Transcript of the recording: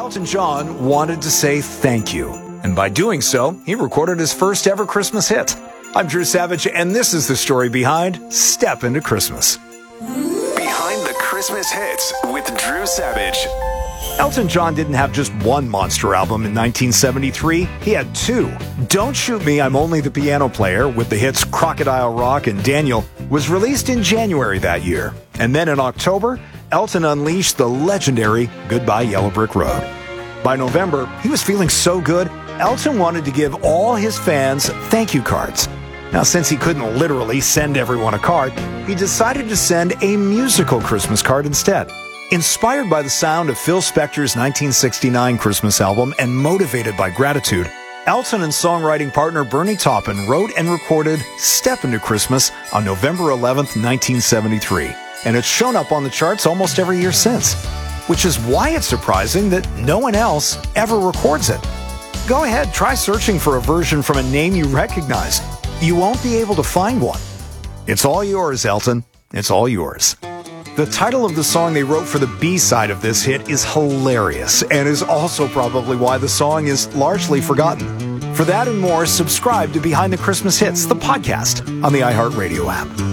Elton John wanted to say thank you, and by doing so, he recorded his first ever Christmas hit. I'm Drew Savage, and this is the story behind Step Into Christmas. Behind the Christmas hits with Drew Savage. Elton John didn't have just one monster album in 1973, he had two. Don't Shoot Me, I'm Only the Piano Player, with the hits Crocodile Rock and Daniel, was released in January that year. And then in October, Elton unleashed the legendary Goodbye Yellow Brick Road. By November, he was feeling so good, Elton wanted to give all his fans thank you cards. Now, since he couldn't literally send everyone a card, he decided to send a musical Christmas card instead. Inspired by the sound of Phil Spector's 1969 Christmas album and motivated by gratitude, Elton and songwriting partner Bernie Taupin wrote and recorded Step Into Christmas on November 11th, 1973. And it's shown up on the charts almost every year since, which is why it's surprising that no one else ever records it. Go ahead, try searching for a version from a name you recognize. You won't be able to find one. It's all yours, Elton. It's all yours. The title of the song they wrote for the B-side of this hit is hilarious and is also probably why the song is largely forgotten. For that and more, subscribe to Behind the Christmas Hits, the podcast, on the iHeartRadio app.